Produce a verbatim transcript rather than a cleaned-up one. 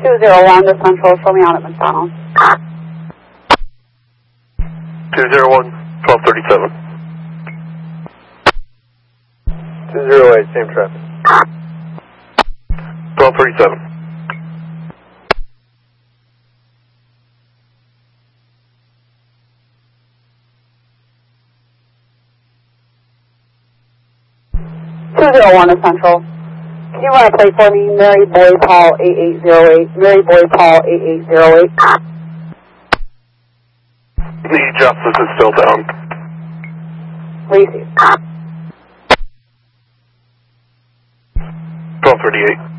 two zero one to Central, show me out at McDonald's. two zero one, twelve thirty-seven. two zero eight, same traffic. twelve thirty-seven. two zero one to Central. Can you run a plate for me? Mary Boy Paul eight eight zero eight. Mary Boy Paul eight eight zero eight. The Justice is still down. Receive. twelve thirty-eight.